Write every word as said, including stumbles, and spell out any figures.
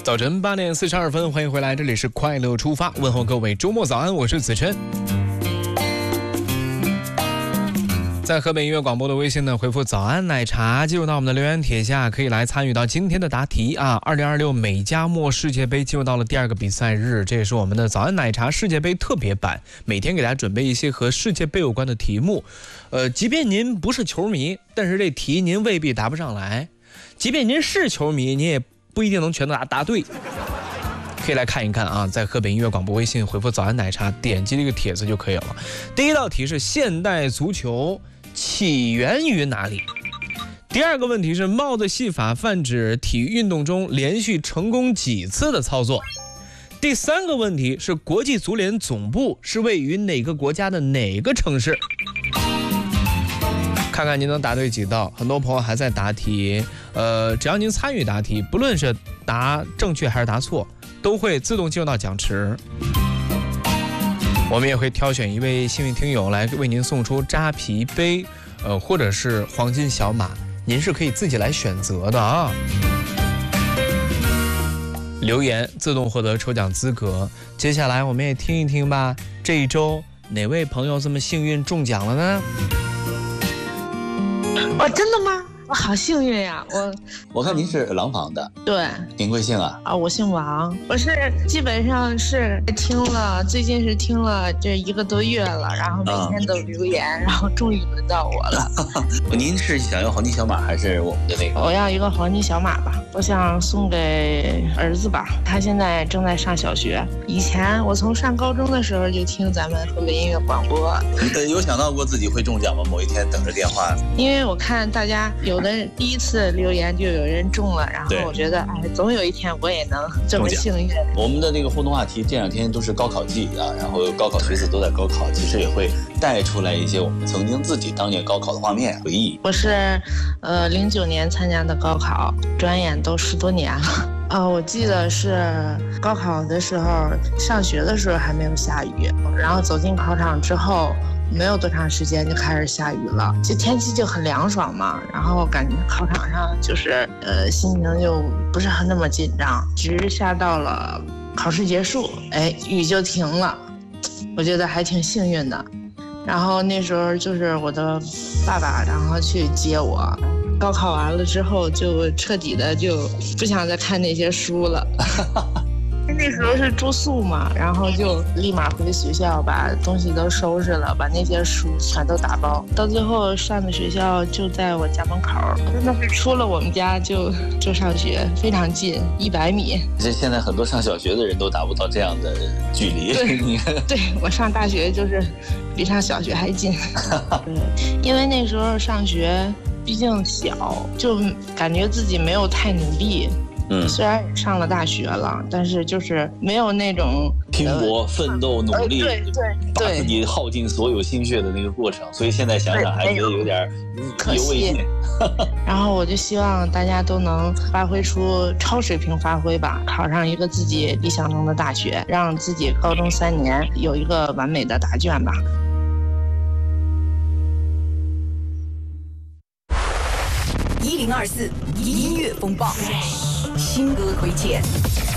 早晨八点四十二分，欢迎回来，这里是快乐出发，问候各位周末早安，我是子琛。在河北音乐广播的微信呢，回复早安奶茶，进入到我们的留言帖下，可以来参与到今天的答题啊。二零二六美加墨世界杯进入到了第二个比赛日，这也是我们的早安奶茶世界杯特别版，每天给大家准备一些和世界杯有关的题目。呃，即便您不是球迷，但是这题您未必答不上来；即便您是球迷，你也不一定能全都答答对。可以来看一看啊，在河北音乐广播微信回复早安奶茶，点击这个帖子就可以了。第一道题是现代足球起源于哪里？第二个问题是帽子戏法泛指体育运动中连续成功几次的操作。第三个问题是国际足联总部是位于哪个国家的哪个城市？看看您能答对几道。很多朋友还在答题，呃，只要您参与答题，不论是答正确还是答错，都会自动进入到奖池。我们也会挑选一位幸运听友来为您送出扎啤杯，呃，或者是黄金小马，您是可以自己来选择的啊。留言自动获得抽奖资格。接下来我们也听一听吧，这一周哪位朋友这么幸运中奖了呢？ 哦，真的吗？我好幸运呀！我我看您是廊坊的， 对， 您贵姓啊？ 啊，我姓王，我是基本上是听了，最近是听了这一个多月了，然后每天都留言，啊、然后终于轮到我了。 您是想要黄金小马还是我们的那个？ 我要一个黄金小马吧，我想送给儿子吧，他现在正在上小学。以前我从上高中的时候就听咱们河北音乐广播。 有想到过自己会中奖吗？某一天等着电话。 因为我看大家有的第一次留言就有人中了，然后我觉得哎，总有一天我也能这么幸运。 我们的这个互动话题这两天都是高考季啊，然后高考孩子都在高考，其实也会带出来一些我们曾经自己当年高考的画面回忆。 我是呃零九年参加的高考，转眼都十多年了。呃，我记得是高考的时候，上学的时候还没有下雨，然后走进考场之后没有多长时间就开始下雨了，就天气就很凉爽嘛，然后感觉考场上就是呃心情就不是很那么紧张，直下到了考试结束，哎，雨就停了，我觉得还挺幸运的。然后那时候就是我的爸爸，然后去接我。高考完了之后，就彻底的就不想再看那些书了。那时候是住宿嘛，然后就立马回学校，把东西都收拾了，把那些书全都打包。到最后上的学校就在我家门口，真的是出了我们家就就上学，非常近，一百米。 这现在很多上小学的人都达不到这样的距离。 对，对我上大学就是比上小学还近。对，因为那时候上学毕竟小，就感觉自己没有太努力。嗯，虽然也上了大学了，但是就是没有那种拼搏、呃、奋斗、努力， 呃、对对对， 把自己耗尽所有心血的那个过程，所以现在想想还觉得有点意犹未尽。 然后我就希望大家都能发挥出超水平发挥吧，考上一个自己理想中的大学，让自己高中三年有一个完美的答卷吧。 一零二四音乐风暴，新歌推荐。